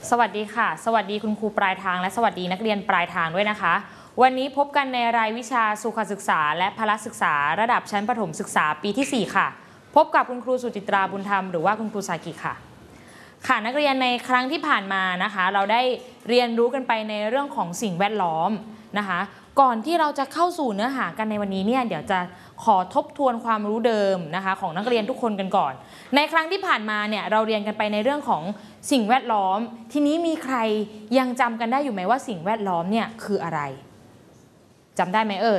สวัสดีค่ะสวัสดีคุณครูปลายทางและสวัสดีนักเรียนปลายทางด้วยนะคะวันนี้พบกันในรายวิชาสุขศึกษาและพละศึกษาระดับชั้นประถมศึกษาปีที่4ค่ะพบกับคุณครูสุจิตราบุญธรรมหรือว่าคุณครูสากิค่ะค่ะนักเรียนในครั้งที่ผ่านมานะคะเราได้เรียนรู้กันไปในเรื่องของสิ่งแวดล้อมนะคะก่อนที่เราจะเข้าสู่เนื้อหากันในวันนี้เนี่ยเดี๋ยวจะขอทบทวนความรู้เดิมนะคะของนักเรียนทุกคนกันก่อนในครั้งที่ผ่านมาเนี่ยเราเรียนกันไปในเรื่องของสิ่งแวดล้อมทีนี้มีใครยังจำกันได้อยู่ไหมว่าสิ่งแวดล้อมเนี่ยคืออะไรจำได้ไหมเอ่ย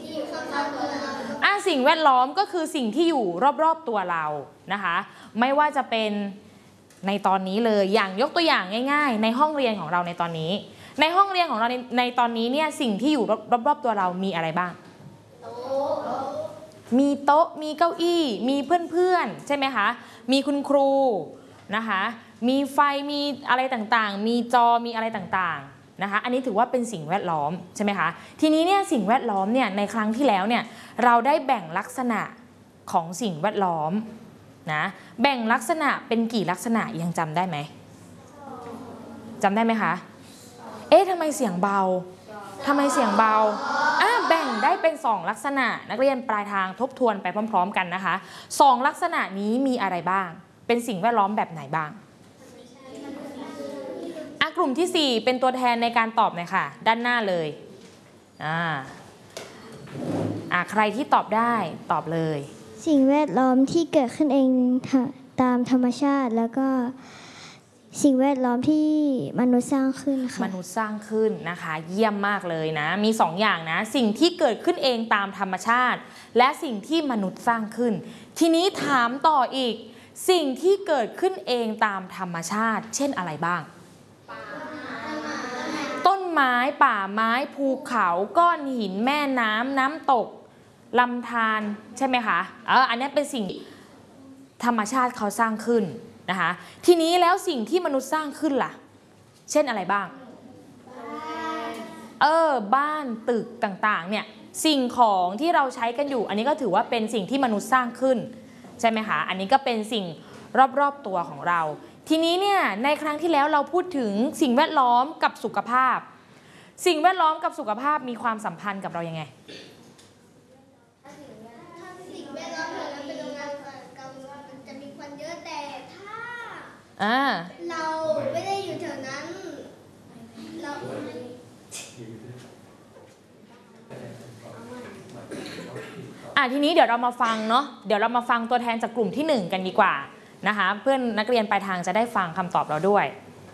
สิ่งแวดล้อมก็คือสิ่งที่อยู่รอบๆตัวเรานะคะไม่ว่าจะเป็นในตอนนี้เลยอย่างยกตัวอย่างง่ายๆในห้องเรียนของเราในตอนนี้ในห้องเรียนของเราในตอนนี้เนี่ยสิ่งที่อยู่รอบๆตัวเรามีอะไรบ้างมีโต๊ะมีเก้าอี้มีเพื่อนๆใช่ไหมคะมีคุณครูนะคะมีไฟมีอะไรต่างๆมีจอมีอะไรต่างๆนะคะอันนี้ถือว่าเป็นสิ่งแวดล้อมใช่ไหมคะทีนี้เนี่ยสิ่งแวดล้อมเนี่ยในครั้งที่แล้วเนี่ยเราได้แบ่งลักษณะของสิ่งแวดล้อมนะแบ่งลักษณะเป็นกี่ลักษณะยังจำได้ไหมจำได้ไหมคะทำไมเสียงเบาทำไมเสียงเบาแบ่งได้เป็น2ลักษณะนักเรียนปลายทางทบทวนไปพร้อมๆกันนะคะ2ลักษณะนี้มีอะไรบ้างเป็นสิ่งแวดล้อมแบบไหนบ้างกลุ่มที่4เป็นตัวแทนในการตอบหน่อยค่ะด้านหน้าเลยใครที่ตอบได้ตอบเลยสิ่งแวดล้อมที่เกิดขึ้นเองตามธรรมชาติแล้วก็สิ่งแวดล้อมที่มนุษย์สร้างขึ้นค่ะมนุษย์สร้างขึ้นนะคะเยี่ยมมากเลยนะมี2อย่างนะสิ่งที่เกิดขึ้นเองตามธรรมชาติและสิ่งที่มนุษย์สร้างขึ้นทีนี้ถามต่ออีกสิ่งที่เกิดขึ้นเองตามธรรมชาติเช่นอะไรบ้างต้นไม้ป่าไม้ภูเขาก้อนหินแม่น้ำน้ำตกลำธารใช่ไหมคะอันนี้เป็นสิ่งธรรมชาติเขาสร้างขึ้นนะคะทีนี้แล้วสิ่งที่มนุษย์สร้างขึ้นล่ะเช่นอะไรบ้างบ้านตึกต่างๆเนี่ยสิ่งของที่เราใช้กันอยู่อันนี้ก็ถือว่าเป็นสิ่งที่มนุษย์สร้างขึ้นใช่ไหมคะอันนี้ก็เป็นสิ่งรอบๆตัวของเราทีนี้เนี่ยในครั้งที่แล้วเราพูดถึงสิ่งแวดล้อมกับสุขภาพสิ่งแวดล้อมกับสุขภาพมีความสัมพันธ์กับเรายังไงเราไม่ได้อยู่แถวนั้นทีนี้เดี๋ยวเรามาฟังเนาะเดี๋ยวเรามาฟังตัวแทนจากกลุ่มที่1กันดีกว่านะคะเพื่อนนักเรียนปลายทางจะได้ฟังคำตอบเราด้วย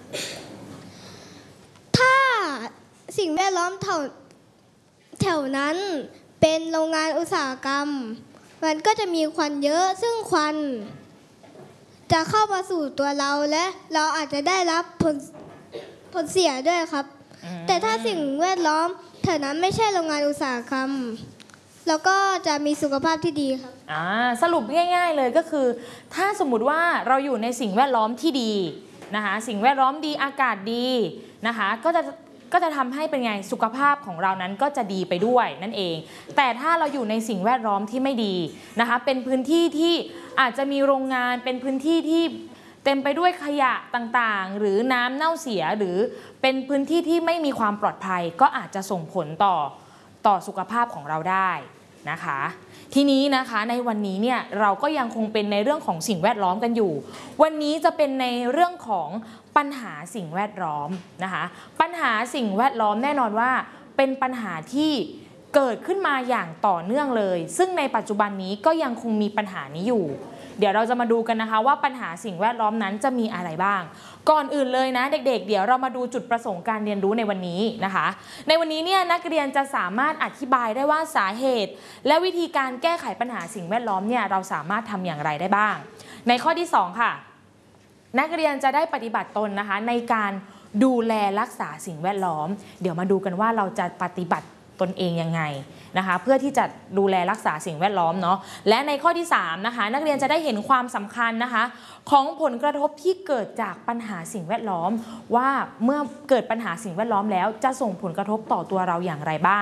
ถ้าสิ่งแวดล้อมแถวนั้นเป็นโรงงานอุตสาหกรรมมันก็จะมีควันเยอะซึ่งควันจะเข้ามาสู่ตัวเราและเราอาจจะได้รับผลเสียด้วยครับแต่ถ้าสิ่งแวดล้อมแถวนั้นไม่ใช่โรงงานอุตสาหกรรมแล้วก็จะมีสุขภาพที่ดีครับสรุปง่ายๆเลยก็คือถ้าสมมุติว่าเราอยู่ในสิ่งแวดล้อมที่ดีนะคะสิ่งแวดล้อมดีอากาศดีนะคะก็จะทำให้เป็นไงสุขภาพของเรานั้นก็จะดีไปด้วยนั่นเองแต่ถ้าเราอยู่ในสิ่งแวดล้อมที่ไม่ดีนะคะเป็นพื้นที่ที่อาจจะมีโรงงานเป็นพื้นที่ที่เต็มไปด้วยขยะต่างๆหรือน้ำเน่าเสียหรือเป็นพื้นที่ที่ไม่มีความปลอดภัยก็อาจจะส่งผลต่อสุขภาพของเราได้นะคะทีนี้นะคะในวันนี้เนี่ยเราก็ยังคงเป็นในเรื่องของสิ่งแวดล้อมกันอยู่วันนี้จะเป็นในเรื่องของปัญหาสิ่งแวดล้อมนะคะปัญหาสิ่งแวดล้อมแน่นอนว่าเป็นปัญหาที่เกิดขึ้นมาอย่างต่อเนื่องเลยซึ่งในปัจจุบันนี้ก็ยังคงมีปัญหานี้อยู่เดี๋ยวเราจะมาดูกันนะคะว่าปัญหาสิ่งแวดล้อมนั้นจะมีอะไรบ้างก่อนอื่นเลยนะเด็กๆเดี๋ยวเรามาดูจุดประสงค์การเรียนรู้ในวันนี้นะคะในวันนี้เนี่ยนักเรียนจะสามารถอธิบายได้ว่าสาเหตุและวิธีการแก้ไขปัญหาสิ่งแวดล้อมเนี่ยเราสามารถทำอย่างไรได้บ้างในข้อที่2ค่ะนักเรียนจะได้ปฏิบัติตนนะคะในการดูแลรักษาสิ่งแวดล้อมเดี๋ยวมาดูกันว่าเราจะปฏิบัติตนเองยังไงนะคะเพื่อที่จะดูแลรักษาสิ่งแวดล้อมเนาะและในข้อที่3นะคะนักเรียนจะได้เห็นความสำคัญนะคะของผลกระทบที่เกิดจากปัญหาสิ่งแวดล้อมว่าเมื่อเกิดปัญหาสิ่งแวดล้อมแล้วจะส่งผลกระทบต่อตัวเราอย่างไรบ้าง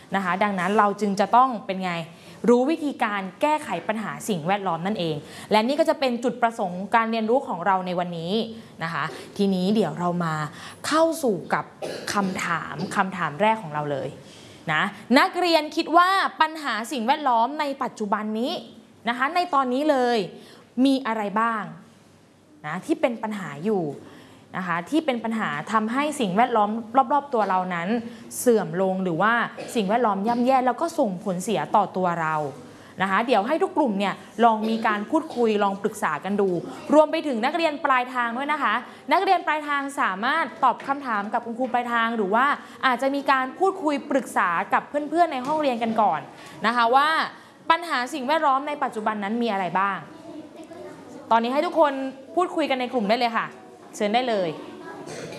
นะคะดังนั้นเราจึงจะต้องเป็นไงรู้วิธีการแก้ไขปัญหาสิ่งแวดล้อมนั่นเองและนี่ก็จะเป็นจุดประสงค์การเรียนรู้ของเราในวันนี้นะคะทีนี้เดี๋ยวเรามาเข้าสู่กับคำถามแรกของเราเลยนะนักเรียนคิดว่าปัญหาสิ่งแวดล้อมในปัจจุบันนี้นะคะในตอนนี้เลยมีอะไรบ้างนะที่เป็นปัญหาอยู่นะคะที่เป็นปัญหาทำให้สิ่งแวดล้อมรอบๆตัวเรานั้นเสื่อมลงหรือว่าสิ่งแวดล้อมย่ำแย่แล้วก็ส่งผลเสียต่อตัวเรานะคะเดี๋ยวให้ทุกกลุ่มเนี่ยลองมีการพูดคุยลองปรึกษากันดูรวมไปถึงนักเรียนปลายทางด้วยนะคะนักเรียนปลายทางสามารถตอบคำถามกับคุณครูปลายทางหรือว่าอาจจะมีการพูดคุยปรึกษากับเพื่อนๆในห้องเรียนกันก่อนนะคะว่าปัญหาสิ่งแวดล้อมในปัจจุบันนั้นมีอะไรบ้างตอนนี้ให้ทุกคนพูดคุยกันในกลุ่มได้เลยค่ะเชิญได้เลย